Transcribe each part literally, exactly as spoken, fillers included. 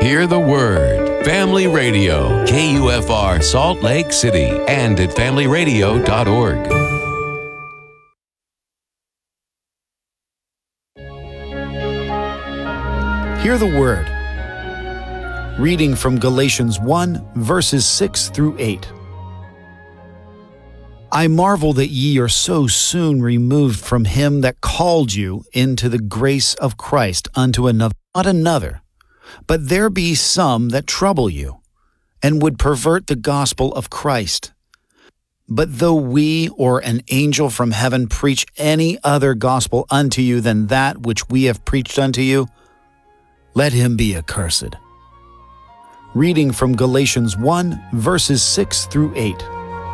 Hear the Word. Family Radio, K U F R Salt Lake City, and at family radio dot org. Hear the Word. Reading from Galatians one, verses six through eight. I marvel that ye are so soon removed from him that called you into the grace of Christ unto another, not another. But there be some that trouble you, and would pervert the gospel of Christ. But though we or an angel from heaven preach any other gospel unto you than that which we have preached unto you, let him be accursed. Reading from Galatians one, verses six through eight.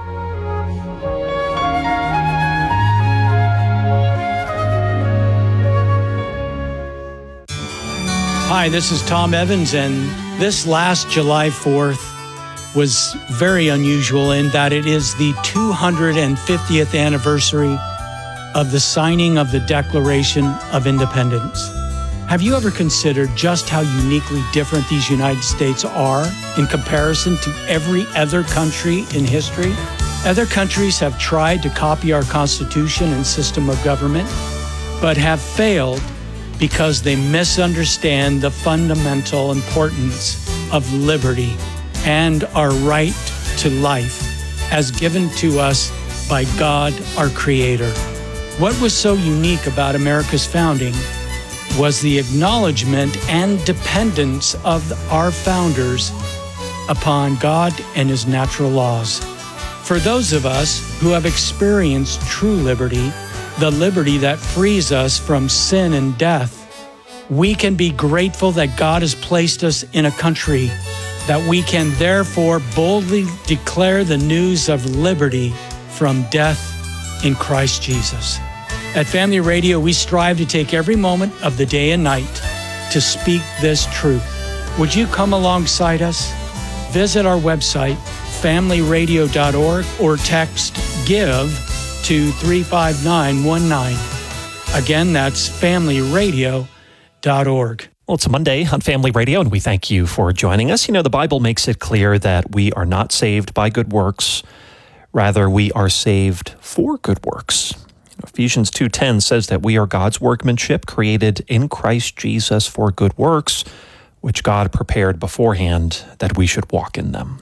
Hi, this is Tom Evans, and this last July fourth was very unusual in that it is the two hundred fiftieth anniversary of the signing of the Declaration of Independence. Have you ever considered just how uniquely different these United States are in comparison to every other country in history? Other countries have tried to copy our Constitution and system of government, but have failed because they misunderstand the fundamental importance of liberty and our right to life as given to us by God, our Creator. What was so unique about America's founding was the acknowledgement and dependence of our founders upon God and His natural laws. For those of us who have experienced true liberty, the liberty that frees us from sin and death, we can be grateful that God has placed us in a country that we can therefore boldly declare the news of liberty from death in Christ Jesus. At Family Radio, we strive to take every moment of the day and night to speak this truth. Would you come alongside us? Visit our website, family radio dot org, or text GIVE to three five nine one nine. Again, that's family radio dot org. Well, it's a Monday on Family Radio, and we thank you for joining us. You know, the Bible makes it clear that we are not saved by good works. Rather, we are saved for good works. Ephesians two ten says that we are God's workmanship, created in Christ Jesus for good works, which God prepared beforehand that we should walk in them.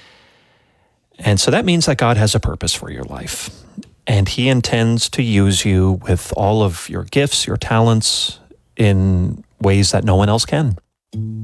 And so that means that God has a purpose for your life, and He intends to use you with all of your gifts, your talents, in ways that no one else can.